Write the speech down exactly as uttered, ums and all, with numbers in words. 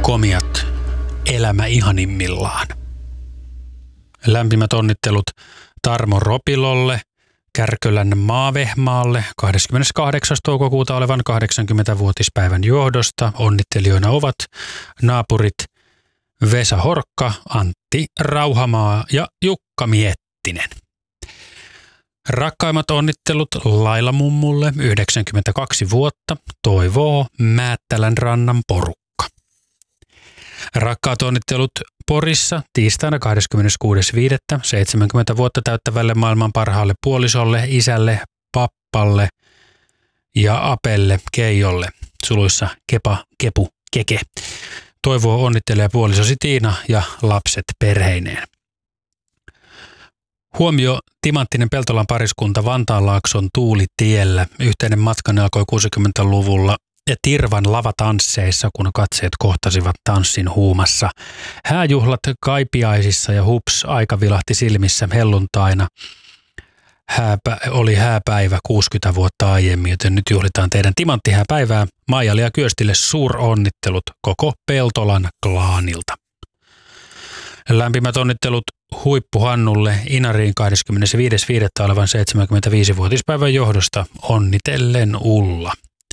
komiat, elämä ihanimmillaan. Lämpimät onnittelut Tarmo Ropilolle, Kärkölän Maavehmaalle kahdeskymmeneskahdeksas toukokuuta olevan kahdeksankymmenvuotispäivän johdosta. Onnittelijoina ovat naapurit Vesa Horkka, Antti Rauhamaa ja Jukka Miettinen. Rakkaimmat onnittelut Laila mummulle, yhdeksänkymmentäkaksi vuotta, toivoo Määttälän rannan porukka. Rakkaat onnittelut Porissa tiistaina kahdeskymmeneskuudes viidettä seitsemänkymmentä vuotta täyttävälle maailman parhaalle puolisolle, isälle, pappalle ja apelle Keijolle, suluissa Kepa, Kepu, Keke. Toivoo onnittelee puolisosi Tiina ja lapset perheineen. Huomio, timanttinen Peltolan pariskunta Vantaanlaakson Tuulitiellä. Yhteinen matkan alkoi kuusikymmentäluvulla ja Tirvan lavatansseissa, kun katseet kohtasivat tanssin huumassa. Hääjuhlat Kaipiaisissa ja hups, aika vilahti silmissä helluntaina. Hääpä, oli hääpäivä kuusikymmentä vuotta aiemmin, joten nyt juhlitaan teidän timanttihääpäivää. Maijalle ja Kyöstille suuronnittelut koko Peltolan klaanilta. Lämpimät onnittelut Huippu Hannulle Inariin kahdeskymmenesviides viidettä olevan seitsemänkymmentäviisivuotispäivän johdosta onnitellen Ulla.